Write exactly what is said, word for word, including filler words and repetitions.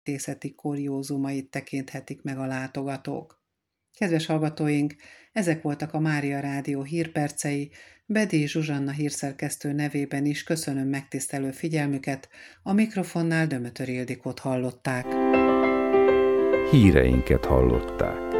régészeti kuriózumait tekinthetik meg a látogatók. Kedves hallgatóink, ezek voltak a Mária Rádió hírpercei. Bedi Zsuzsanna hírszerkesztő nevében is köszönöm megtisztelő figyelmüket, a mikrofonnál Dömötör Ildikót hallották. Híreinket hallották.